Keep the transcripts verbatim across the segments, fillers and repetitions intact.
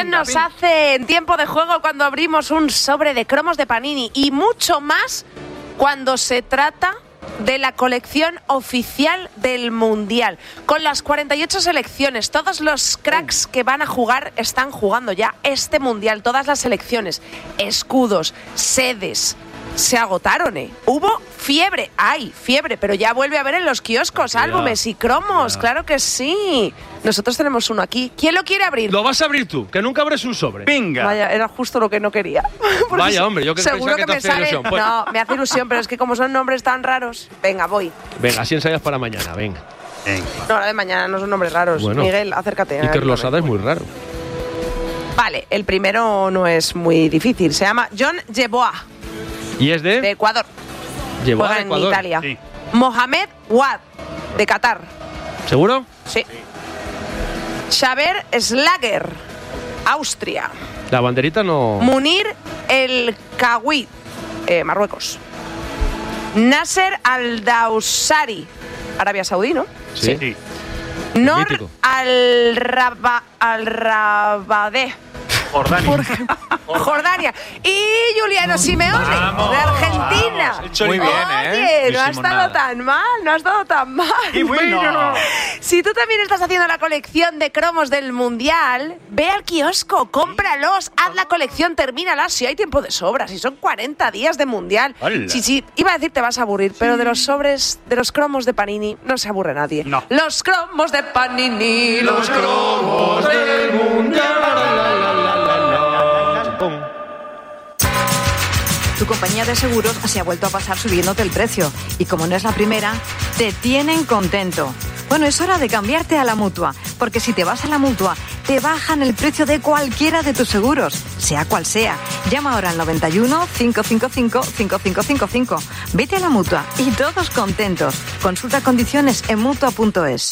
ilusión nos hace en tiempo de juego cuando abrimos un sobre de cromos de Panini y mucho más cuando se trata de la colección oficial del Mundial. Con las cuarenta y ocho selecciones, todos los cracks que van a jugar están jugando ya este Mundial, todas las selecciones, escudos, sedes. Se agotaron, ¿eh? Hubo fiebre, hay fiebre, pero ya vuelve a haber en los kioscos ya, álbumes y cromos, ya. Claro que sí. Nosotros tenemos uno aquí. ¿Quién lo quiere abrir? Lo vas a abrir tú, que nunca abres un sobre. Venga. Vaya, era justo lo que no quería. Vaya, hombre, yo que seguro que, que me sale. Ilusión. Pues... No, me hace ilusión, pero es que como son nombres tan raros. Venga, voy. Venga, así ensayas para mañana, venga. venga. No, la de mañana no son nombres raros. Bueno, Miguel, acércate. Iker Losada es muy raro. Vale, el primero no es muy difícil. Se llama John Yeboah. ¿Y es de? De Ecuador. Llevó Juega a Ecuador. En Italia. Sí. Mohamed Wad, de Qatar. ¿Seguro? Sí. Xaver Schlager, Austria. La banderita no... Munir El Kawi, eh, Marruecos. Nasser Al-Dawsari, Arabia Saudí, ¿no? Sí. sí. Nor Al-Raba, Al-Rabadeh. Jordania. Jordania. Y Juliano Simeone, vamos, de Argentina. Vamos. Muy bien, ¿eh? Oye, no ha estado nada. tan mal, no ha estado tan mal. Y bueno. Si tú también estás haciendo la colección de cromos del Mundial, ve al kiosco, cómpralos, haz la colección, termínala, si hay tiempo de sobra, si son cuarenta días de Mundial. Sí, sí, iba a decir te vas a aburrir, sí. Pero de los sobres, de los cromos de Panini, no se aburre nadie. No. Los cromos de Panini, los cromos del Mundial. Tu compañía de seguros se ha vuelto a pasar subiéndote el precio. Y como no es la primera, te tienen contento. Bueno, es hora de cambiarte a la Mutua. Porque si te vas a la Mutua, te bajan el precio de cualquiera de tus seguros, sea cual sea. Llama ahora al noventa y uno, cinco cinco cinco, cinco cinco cinco cinco. Vete a la Mutua y todos contentos. Consulta condiciones en mutua punto es.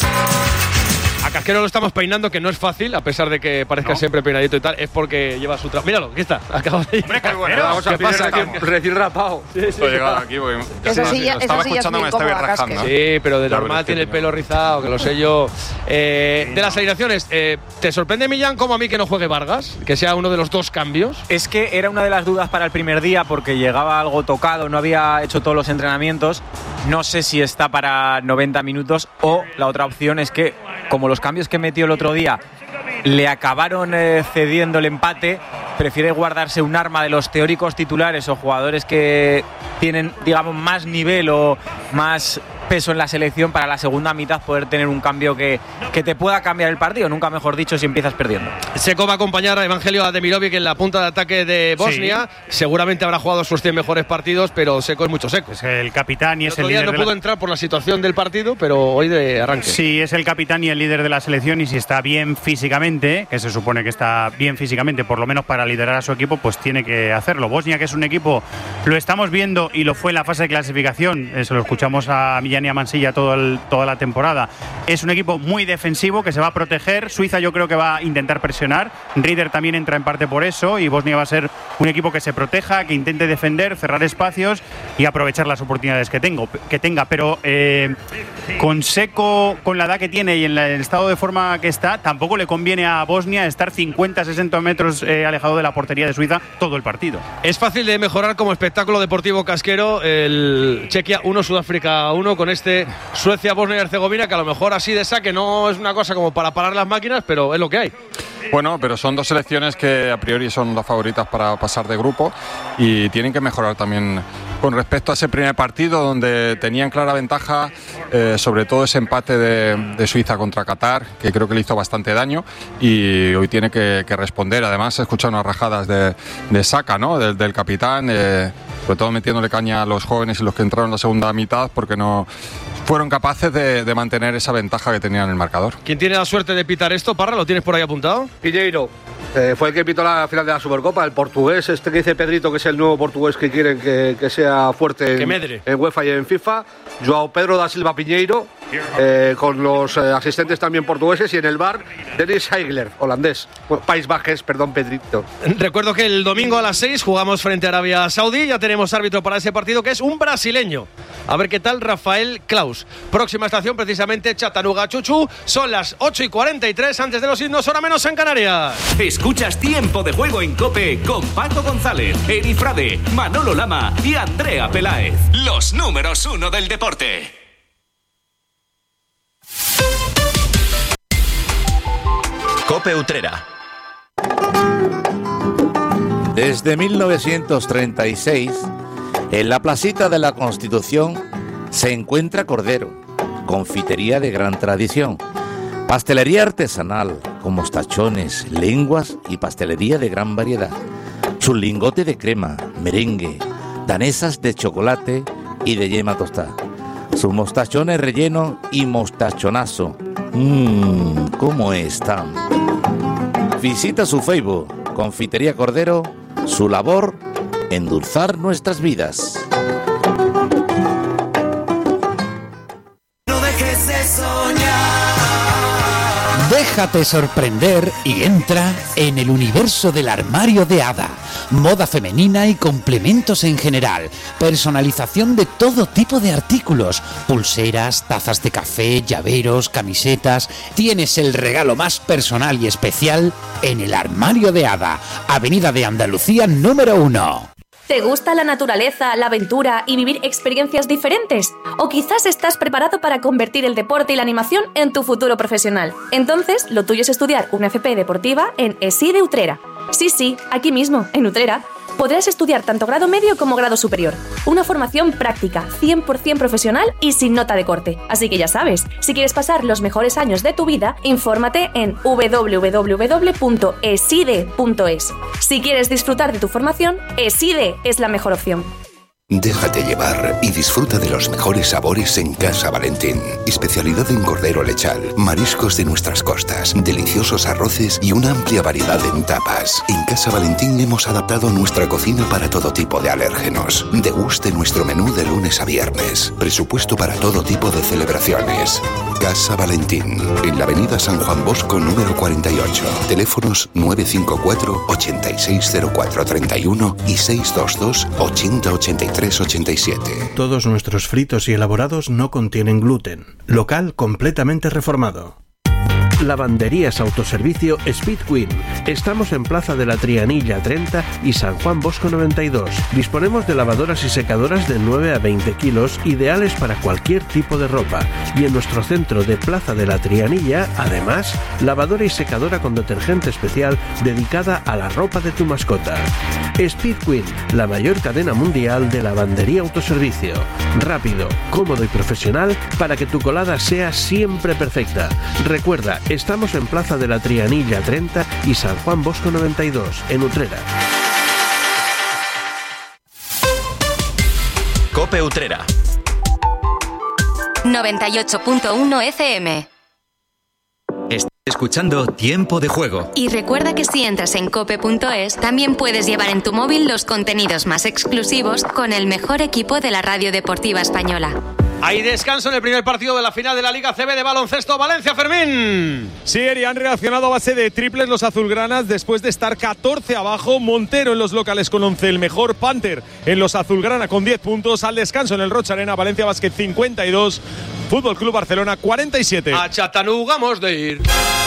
A Casquero lo estamos peinando, que no es fácil, a pesar de que parezca ¿No? siempre peinadito y tal, es porque lleva su trabajo. Míralo, aquí está, acaba de ir. Hombre, qué bueno, vamos a pasa? Recién rapado. Sí, sí. He llegado aquí porque esa silla, lo estaba escuchando, me estaba rajando. Sí, pero de normal tiene el pelo rizado, que lo sé yo. Eh, de las alineaciones, eh, ¿te sorprende, Millán, como a mí que no juegue Vargas? Que sea uno de los dos cambios. Es que era una de las dudas para el primer día porque llegaba algo tocado, no había hecho todos los entrenamientos. No sé si está para noventa minutos o la otra opción es que, como los cambios que metió el otro día le acabaron eh, cediendo el empate, prefiere guardarse un arma de los teóricos titulares o jugadores que tienen, digamos, más nivel o más peso en la selección para la segunda mitad poder tener un cambio que, que te pueda cambiar el partido, nunca mejor dicho, si empiezas perdiendo. Seco va a acompañar a Evangelio Ademirovic en la punta de ataque de Bosnia. Sí. Seguramente habrá jugado sus cien mejores partidos, pero Seco es mucho Seco. Es el capitán y el es el líder. No pudo la... entrar por la situación del partido, pero hoy de arranque. Sí, es el capitán y el líder de la selección, y si está bien físicamente, que se supone que está bien físicamente, por lo menos para liderar a su equipo, pues tiene que hacerlo. Bosnia, que es un equipo, lo estamos viendo y lo fue en la fase de clasificación, eh, se lo escuchamos a Millán y a Mansilla todo el, toda la temporada. Es un equipo muy defensivo que se va a proteger. Suiza yo creo que va a intentar presionar. Rieder también entra en parte por eso, y Bosnia va a ser un equipo que se proteja, que intente defender, cerrar espacios y aprovechar las oportunidades que, tengo, que tenga. Pero eh, con Seco, con la edad que tiene y en el estado de forma que está, tampoco le conviene a Bosnia estar cincuenta, sesenta metros eh, alejado de la portería de Suiza todo el partido. Es fácil de mejorar como espectáculo deportivo, Casquero, el Chequia uno, Sudáfrica uno, con este Suecia, Bosnia y Herzegovina, que a lo mejor así de saque no es una cosa como para parar las máquinas, pero es lo que hay. Bueno, pero son dos selecciones que a priori son las favoritas para pasar de grupo y tienen que mejorar también con respecto a ese primer partido donde tenían clara ventaja, eh, sobre todo ese empate de, de Suiza contra Qatar, que creo que le hizo bastante daño, y hoy tiene que, que responder. Además, he escuchado unas rajadas de, de Saka, ¿no? Del, del capitán, eh, sobre todo metiéndole caña a los jóvenes y los que entraron en la segunda mitad, porque no fueron capaces de, de mantener esa ventaja que tenían en el marcador. ¿Quién tiene la suerte de pitar esto, Parra? ¿Lo tienes por ahí apuntado? Piñeiro. Eh, fue el que pitó la final de la Supercopa, el portugués, este que dice Pedrito, que es el nuevo portugués que quieren que, que sea fuerte en, en UEFA y en FIFA. Joao Pedro da Silva Piñeiro, eh, con los eh, asistentes también portugueses, y en el bar Dennis Heigler, holandés, País Bajes, perdón, Pedrito. Recuerdo que el domingo a las seis jugamos frente a Arabia Saudí, ya tenemos árbitro para ese partido, que es un brasileño. A ver qué tal, Rafael Klaus. Próxima estación, precisamente, Chattanooga, Chuchu. Son las ocho y cuarenta y tres, antes de los himnos, hora menos en Canarias. Escuchas Tiempo de Juego en COPE con Paco González, Eri Frade, Manolo Lama y Andrea Peláez. Los números uno del deporte. COPE Utrera. Desde mil novecientos treinta y seis, en la placita de la Constitución se encuentra Cordero, confitería de gran tradición, pastelería artesanal con mostachones, lenguas y pastelería de gran variedad, chulingote de crema, merengue, danesas de chocolate y de yema tostada, sus mostachones rellenos y mostachonazo. Mmm, ¿cómo están? Visita su Facebook, Confitería Cordero, su labor, endulzar nuestras vidas. No dejes de soñar. Déjate sorprender y entra en el universo del armario de Ada. Moda femenina y complementos en general. Personalización de todo tipo de artículos. Pulseras, tazas de café, llaveros, camisetas. Tienes el regalo más personal y especial en el armario de Ada. Avenida de Andalucía número uno. ¿Te gusta la naturaleza, la aventura y vivir experiencias diferentes? ¿O quizás estás preparado para convertir el deporte y la animación en tu futuro profesional? Entonces, lo tuyo es estudiar una F P deportiva en ESI de Utrera. Sí, sí, aquí mismo, en Utrera. Podrás estudiar tanto grado medio como grado superior. Una formación práctica, cien por ciento profesional y sin nota de corte. Así que ya sabes, si quieres pasar los mejores años de tu vida, infórmate en doble u doble u doble u punto eside punto es. Si quieres disfrutar de tu formación, ESIDE es la mejor opción. Déjate llevar y disfruta de los mejores sabores en Casa Valentín. Especialidad en cordero lechal, mariscos de nuestras costas, deliciosos arroces y una amplia variedad en tapas. En Casa Valentín hemos adaptado nuestra cocina para todo tipo de alérgenos. Deguste nuestro menú de lunes a viernes. Presupuesto para todo tipo de celebraciones. Casa Valentín, en la avenida San Juan Bosco número cuarenta y ocho. Teléfonos nueve cinco cuatro, ocho seis cero cuatro tres uno y seis dos dos, ochenta ochenta y tres ochenta y siete. Todos nuestros fritos y elaborados no contienen gluten. Local completamente reformado. Lavanderías Autoservicio Speed Queen. Estamos en Plaza de la Trianilla treinta y San Juan Bosco noventa y dos. Disponemos de lavadoras y secadoras de nueve a veinte kilos, ideales para cualquier tipo de ropa. Y en nuestro centro de Plaza de la Trianilla, además, lavadora y secadora con detergente especial dedicada a la ropa de tu mascota. Speed Queen, la mayor cadena mundial de lavandería autoservicio. Rápido, cómodo y profesional para que tu colada sea siempre perfecta. Recuerda, estamos en Plaza de la Trianilla treinta y San Juan Bosco noventa y dos, en Utrera. COPE Utrera. noventa y ocho punto uno F M. Estás escuchando Tiempo de Juego. Y recuerda que si entras en cope punto es, también puedes llevar en tu móvil los contenidos más exclusivos con el mejor equipo de la radio deportiva española. Hay descanso en el primer partido de la final de la Liga C B de baloncesto. Valencia, Fermín. Sí, Eri, han reaccionado a base de triples los azulgranas después de estar catorce abajo. Montero en los locales con once, el mejor. Panther en los azulgrana con diez puntos. Al descanso en el Rocha Arena, Valencia Basket cincuenta y dos, Fútbol Club Barcelona cuarenta y siete. A Chattanooga hemos de ir.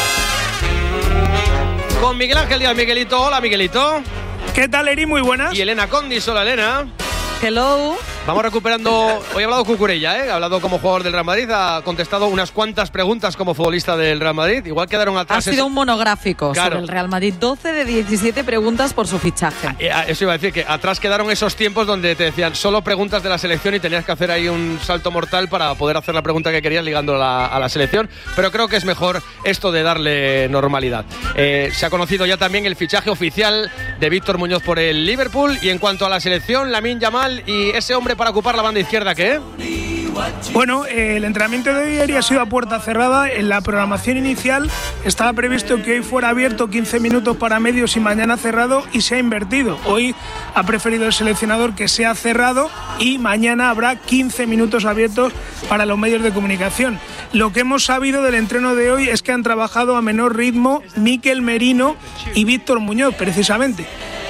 Con Miguel Ángel Díaz. Miguelito, hola Miguelito. ¿Qué tal, Eri? Muy buenas. Y Elena Condis, hola Elena. Hello. Vamos recuperando. Hoy ha hablado Cucurella, ¿eh? Ha hablado como jugador del Real Madrid, ha contestado unas cuantas preguntas como futbolista del Real Madrid. Igual quedaron atrás. Ha sido eso. un monográfico claro. sobre el Real Madrid. doce de diecisiete preguntas por su fichaje. Eso iba a decir, que atrás quedaron esos tiempos donde te decían solo preguntas de la selección y tenías que hacer ahí un salto mortal para poder hacer la pregunta que querías ligando a la, a la selección. Pero creo que es mejor esto de darle normalidad. Eh, se ha conocido ya también el fichaje oficial de Víctor Muñoz por el Liverpool. Y en cuanto a la selección, Lamine Yamal y ese hombre para ocupar la banda izquierda. ¿Qué? Bueno, eh, el entrenamiento de hoy ha sido a puerta cerrada. En la programación inicial estaba previsto que hoy fuera abierto quince minutos para medios y mañana cerrado, y se ha invertido. Hoy ha preferido el seleccionador que sea cerrado y mañana habrá quince minutos abiertos para los medios de comunicación. Lo que hemos sabido del entreno de hoy es que han trabajado a menor ritmo Mikel Merino y Víctor Muñoz, precisamente.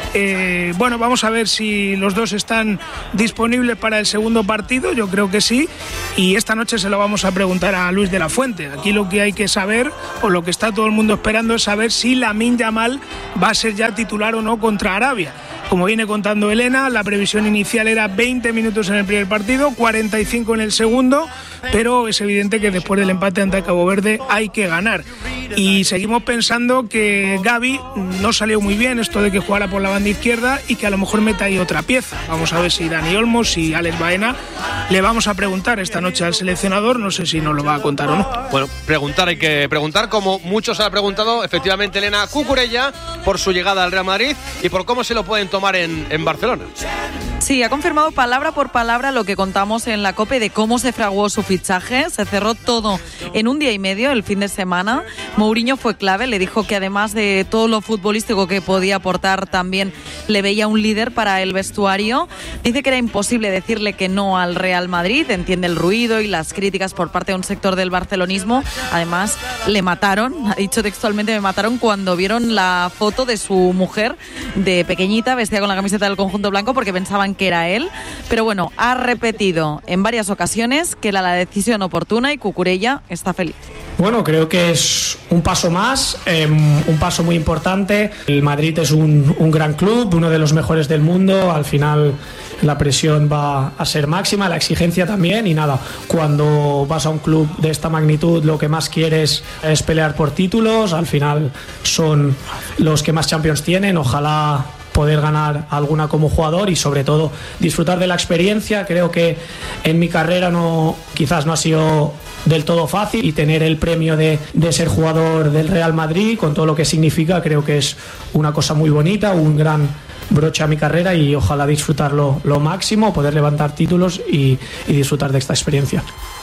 Eh, bueno, vamos a ver si los dos están disponibles para el segundo partido, yo creo que sí, y esta noche se lo vamos a preguntar a Luis de la Fuente. Aquí lo que hay que saber, o lo que está todo el mundo esperando, es saber si Lamine Yamal va a ser ya titular o no contra Arabia. Como viene contando Elena, la previsión inicial era veinte minutos en el primer partido, cuarenta y cinco en el segundo, pero es evidente que después del empate ante Cabo Verde hay que ganar. Y seguimos pensando que Gavi no salió muy bien esto de que jugara por la banda izquierda y que a lo mejor meta ahí otra pieza. Vamos a ver si Dani Olmo, si Alex Baena. Le vamos a preguntar esta noche al seleccionador, no sé si nos lo va a contar o no. Bueno, preguntar hay que preguntar, como muchos han preguntado, efectivamente, Elena Cucurella, por su llegada al Real Madrid y por cómo se lo pueden tomar en, en Barcelona. Sí, ha confirmado palabra por palabra lo que contamos en la COPE de cómo se fraguó su fichaje. Se cerró todo en un día y medio, el fin de semana. Mourinho fue clave, le dijo que además de todo lo futbolístico que podía aportar, también le veía un líder para el vestuario. Dice que era imposible decirle que no al Real Madrid, entiende el ruido y las críticas por parte de un sector del barcelonismo. Además, le mataron, ha dicho textualmente, me mataron cuando vieron la foto de su mujer de pequeñita, vestida con la camiseta del conjunto blanco, porque pensaban que era él. Pero bueno, ha repetido en varias ocasiones que era la decisión oportuna y Cucurella está feliz. Bueno, creo que es un paso más, eh, un paso muy importante. El Madrid es un, un gran club, uno de los mejores del mundo. Al final la presión va a ser máxima, la exigencia también. Y nada, cuando vas a un club de esta magnitud, lo que más quieres es pelear por títulos. Al final son los que más Champions tienen. Ojalá poder ganar alguna como jugador y sobre todo disfrutar de la experiencia. Creo que en mi carrera no, quizás no ha sido del todo fácil, y tener el premio de, de ser jugador del Real Madrid con todo lo que significa, creo que es una cosa muy bonita, un gran broche a mi carrera, y ojalá disfrutarlo lo máximo, poder levantar títulos y, y disfrutar de esta experiencia.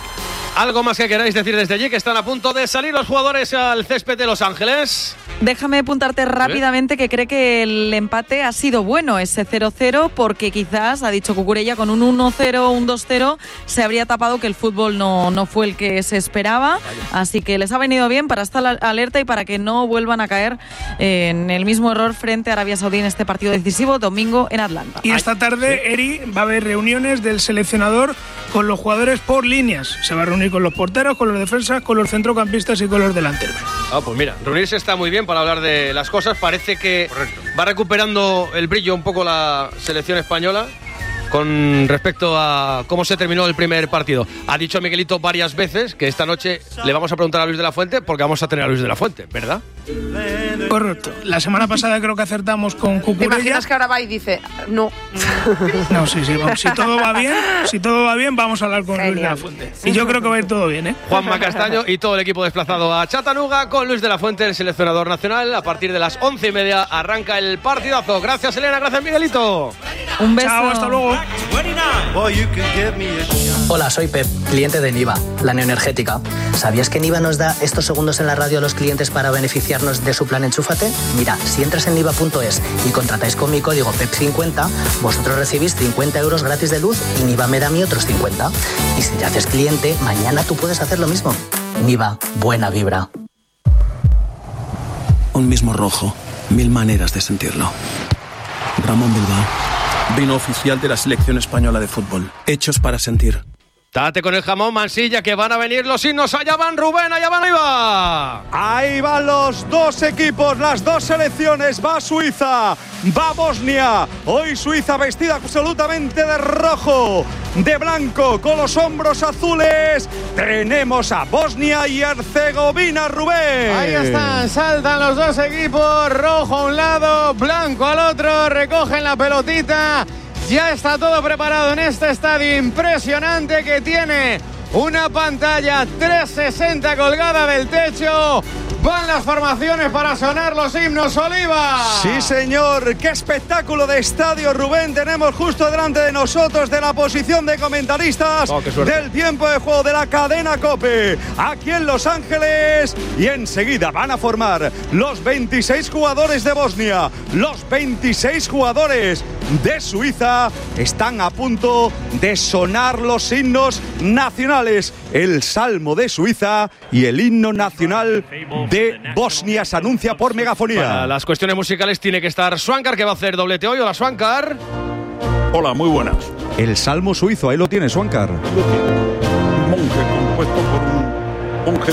¿Algo más que queráis decir desde allí, que están a punto de salir los jugadores al césped de Los Ángeles? Déjame apuntarte rápidamente que cree que el empate ha sido bueno, ese cero cero, porque quizás, ha dicho Cucurella, con un uno cero, un dos cero se habría tapado que el fútbol no, no fue el que se esperaba. Así que les ha venido bien para estar alerta y para que no vuelvan a caer en el mismo error frente a Arabia Saudí en este partido decisivo, domingo en Atlanta. Y esta tarde, Eri, va a haber reuniones del seleccionador con los jugadores por líneas. Se va a reunir con los porteros, con los defensas, con los centrocampistas y con los delanteros. Ah, pues mira, reunirse está muy bien para hablar de las cosas. Parece que Correcto. va recuperando el brillo un poco la selección española con respecto a cómo se terminó el primer partido. Ha dicho Miguelito varias veces que esta noche le vamos a preguntar a Luis de la Fuente, porque vamos a tener a Luis de la Fuente, ¿verdad? Correcto. La semana pasada creo que acertamos con Cucurella. ¿Te imaginas que ahora va y dice no? No, sí, sí. Vamos. Si todo va bien, si todo va bien, vamos a hablar con Genial. Luis de la Fuente. Y yo creo que va a ir todo bien, ¿eh? Juanma Castaño y todo el equipo desplazado a Chattanooga con Luis de la Fuente, el seleccionador nacional. A partir de las once y media arranca el partidazo. Gracias, Elena. Gracias, Miguelito. Un beso. Chao, hasta luego. Hola, soy Pep, cliente de Niva, la neoenergética. ¿Sabías que Niva nos da estos segundos en la radio a los clientes para beneficiarnos de su plan Enchúfate? Mira, si entras en niva punto es y contratáis con mi código P E P cincuenta, vosotros recibís cincuenta euros gratis de luz y Niva me da a mí otros cincuenta. Y si te haces cliente, mañana tú puedes hacer lo mismo. Niva, buena vibra. Un mismo rojo, mil maneras de sentirlo. Ramón Bilbao. Vino oficial de la selección española de fútbol. Hechos para sentir. Date con el jamón, Mansilla, que van a venir los himnos. Allá van Rubén, allá van, ahí va. Ahí van los dos equipos, las dos selecciones. Va Suiza, va Bosnia. Hoy Suiza vestida absolutamente de rojo, de blanco, con los hombros azules. Tenemos a Bosnia y Herzegovina, Rubén. Ahí están, saltan los dos equipos. Rojo a un lado, blanco al otro. Recogen la pelotita. Ya está todo preparado en este estadio impresionante que tiene una pantalla trescientos sesenta colgada del techo. Van las formaciones para sonar los himnos, Oliva. Sí, señor. Qué espectáculo de estadio, Rubén. Tenemos justo delante de nosotros, de la posición de comentaristas, oh, del tiempo de juego de la cadena COPE, aquí en Los Ángeles. Y enseguida van a formar los veintiséis jugadores de Bosnia, los veintiséis jugadores de Suiza. Están a punto de sonar los himnos nacionales. El Salmo de Suiza y el himno nacional de Bosnia se anuncia por megafonía. Para las cuestiones musicales tiene que estar Swankar, que va a hacer doblete hoy. Hola, Swankar. Hola, muy buenas. El Salmo suizo, ahí lo tiene, Swankar. Monje compuesto por un monje